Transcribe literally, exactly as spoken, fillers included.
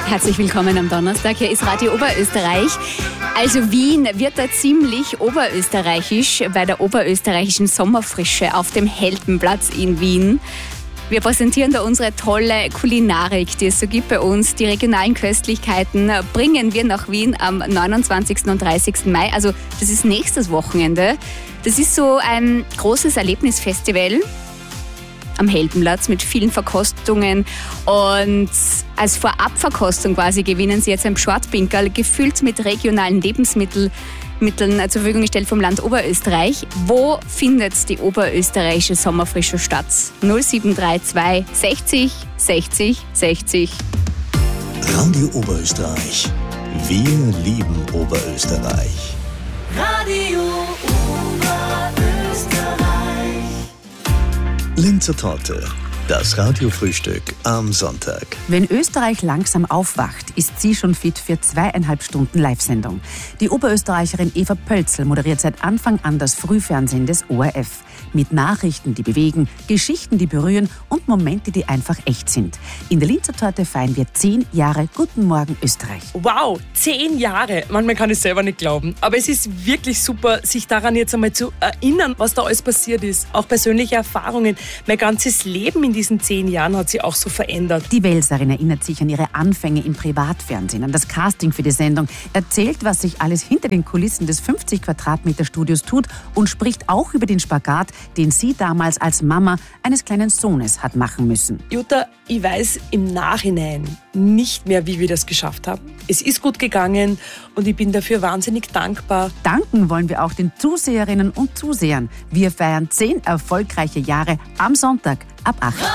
Herzlich willkommen am Donnerstag. Hier ist Radio Oberösterreich. Also Wien wird da ziemlich oberösterreichisch bei der oberösterreichischen Sommerfrische auf dem Heldenplatz in Wien. Wir präsentieren da unsere tolle Kulinarik, die es so gibt bei uns. Die regionalen Köstlichkeiten bringen wir nach Wien am neunundzwanzigsten und dreißigsten Mai. Also das ist nächstes Wochenende. Das ist so ein großes Erlebnisfestival am Heldenplatz mit vielen Verkostungen. Und als Vorabverkostung quasi gewinnen Sie jetzt ein Pschortpinkerl, gefüllt mit regionalen Lebensmitteln Mitteln zur Verfügung gestellt vom Land Oberösterreich. Wo findet die oberösterreichische Sommerfrische statt? null sieben drei zwei sechzig sechzig sechzig. Radio Oberösterreich. Wir lieben Oberösterreich. Radio Oberösterreich. Linzer Torte. Das Radiofrühstück am Sonntag. Wenn Österreich langsam aufwacht, ist sie schon fit für zweieinhalb Stunden Live-Sendung. Die Oberösterreicherin Eva Pölzl moderiert seit Anfang an das Frühfernsehen des O R F. Mit Nachrichten, die bewegen, Geschichten, die berühren und Momente, die einfach echt sind. In der Linzer Torte feiern wir zehn Jahre Guten Morgen Österreich. Wow, zehn Jahre. Manchmal kann ich es selber nicht glauben. Aber es ist wirklich super, sich daran jetzt einmal zu erinnern, was da alles passiert ist. Auch persönliche Erfahrungen. Mein ganzes Leben in diesen zehn Jahren hat sich auch so verändert. Die Welserin erinnert sich an ihre Anfänge im Privatfernsehen, an das Casting für die Sendung, erzählt, was sich alles hinter den Kulissen des fünfzig Quadratmeter Studios tut und spricht auch über den Spagat, den sie damals als Mama eines kleinen Sohnes hat machen müssen. Jutta, ich weiß im Nachhinein nicht mehr, wie wir das geschafft haben. Es ist gut gegangen und ich bin dafür wahnsinnig dankbar. Danken wollen wir auch den Zuseherinnen und Zusehern. Wir feiern zehn erfolgreiche Jahre am Sonntag ab acht.